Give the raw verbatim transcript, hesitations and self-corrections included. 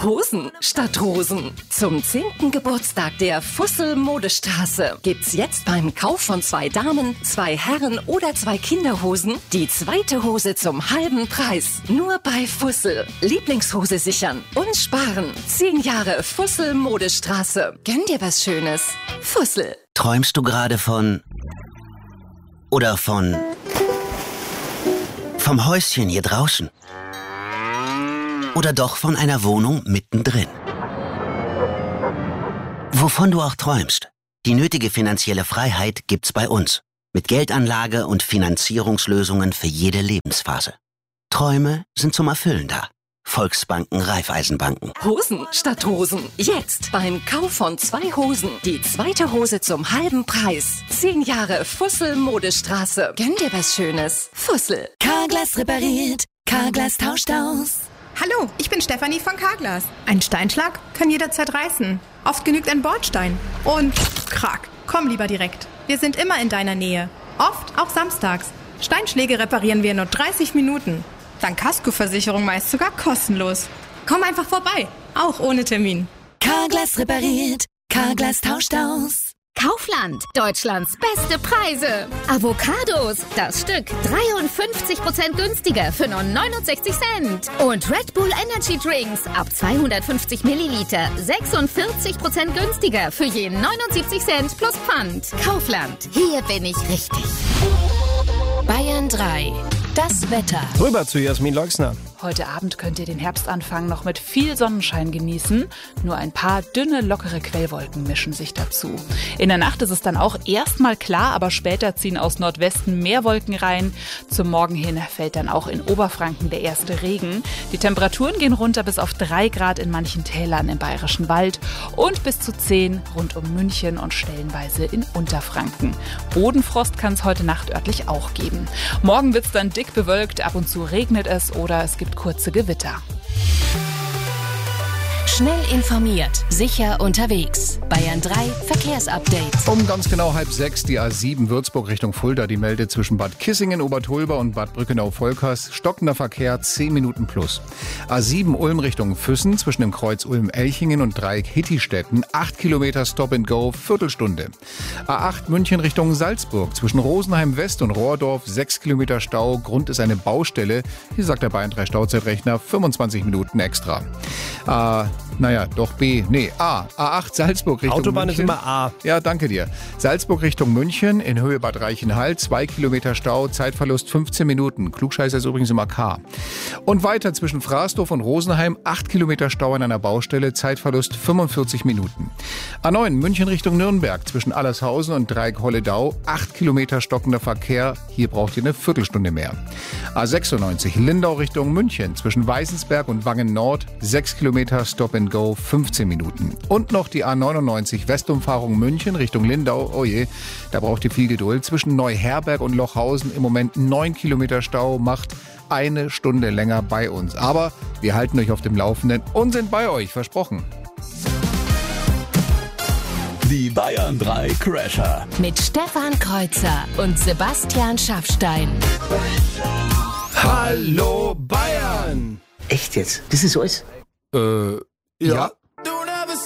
Hosen statt Rosen. Zum zehnten Geburtstag der Fussel Modestraße gibt's jetzt beim Kauf von zwei Damen, zwei Herren oder zwei Kinderhosen die zweite Hose zum halben Preis. Nur bei Fussel. Lieblingshose sichern und sparen. Zehn Jahre Fussel Modestraße. Gönn dir was Schönes. Fussel. Träumst du gerade von... Oder von... vom Häuschen hier draußen? Oder doch von einer Wohnung mittendrin? Wovon du auch träumst, die nötige finanzielle Freiheit gibt's bei uns. Mit Geldanlage und Finanzierungslösungen für jede Lebensphase. Träume sind zum Erfüllen da. Volksbanken, Raiffeisenbanken. Hosen statt Rosen. Jetzt beim Kauf von zwei Hosen die zweite Hose zum halben Preis. Zehn Jahre Fussel Modestraße. Gönn dir was Schönes. Fussel. Carglass repariert. Carglass tauscht aus. Hallo, ich bin Stefanie von Carglass. Ein Steinschlag kann jederzeit reißen. Oft genügt ein Bordstein. Und krack, komm lieber direkt. Wir sind immer in deiner Nähe. Oft auch samstags. Steinschläge reparieren wir in nur dreißig Minuten. Dank Kaskoversicherung meist sogar kostenlos. Komm einfach vorbei, auch ohne Termin. Carglass repariert. Carglass tauscht aus. Kaufland, Deutschlands beste Preise. Avocados, das Stück dreiundfünfzig Prozent günstiger für nur neunundsechzig Cent. Und Red Bull Energy Drinks ab zweihundertfünfzig Milliliter sechsundvierzig Prozent günstiger für je neunundsiebzig Cent plus Pfand. Kaufland, hier bin ich richtig. Bayern drei. Das Wetter. Rüber zu Jasmin Leuxner. Heute Abend könnt ihr den Herbstanfang noch mit viel Sonnenschein genießen. Nur ein paar dünne, lockere Quellwolken mischen sich dazu. In der Nacht ist es dann auch erstmal klar, aber später ziehen aus Nordwesten mehr Wolken rein. Zum Morgen hin fällt dann auch in Oberfranken der erste Regen. Die Temperaturen gehen runter bis auf drei Grad in manchen Tälern im Bayerischen Wald und bis zu zehn rund um München und stellenweise in Unterfranken. Bodenfrost kann es heute Nacht örtlich auch geben. Morgen wird es dann dick bewölkt, ab und zu regnet es oder es gibt kurze Gewitter. Schnell informiert, sicher unterwegs. Bayern drei Verkehrsupdate. Um ganz genau halb sechs die A sieben Würzburg Richtung Fulda, die meldet zwischen Bad Kissingen, Obertolba und Bad Brückenau-Volkers stockender Verkehr zehn Minuten plus. A sieben Ulm Richtung Füssen zwischen dem Kreuz Ulm-Elchingen und Dreieck Hittistetten acht Kilometer Stop and Go, Viertelstunde. A acht München Richtung Salzburg zwischen Rosenheim West und Rohrdorf sechs Kilometer Stau. Grund ist eine Baustelle. Hier sagt der Bayern drei Stauzeitrechner fünfundzwanzig Minuten extra. A Naja, doch B. Nee, A. A acht Salzburg Richtung Autobahn München. ist immer A. Ja, danke dir. Salzburg Richtung München, in Höhe Bad Reichenhall, zwei Kilometer Stau, Zeitverlust fünfzehn Minuten. Klugscheißer ist übrigens immer K. Und weiter zwischen Fraßdorf und Rosenheim, acht Kilometer Stau an einer Baustelle, Zeitverlust fünfundvierzig Minuten. A neun München Richtung Nürnberg, zwischen Allershausen und Dreieck Holledau, acht Kilometer stockender Verkehr. Hier braucht ihr eine Viertelstunde mehr. A sechsundneunzig Lindau Richtung München, zwischen Weißensberg und Wangen Nord, sechs Kilometer Stop and Go, fünfzehn Minuten. Und noch die A neunundneunzig Westumfahrung München Richtung Lindau. Oh je, da braucht ihr viel Geduld. Zwischen Neuherberg und Lochhausen im Moment neun Kilometer Stau, macht eine Stunde länger bei uns. Aber wir halten euch auf dem Laufenden und sind bei euch, versprochen. Die Bayern drei Crasher. Mit Stefan Kreuzer und Sebastian Schaffstein. Hallo Bayern! Echt jetzt? Das ist alles? Äh, ja. Ja.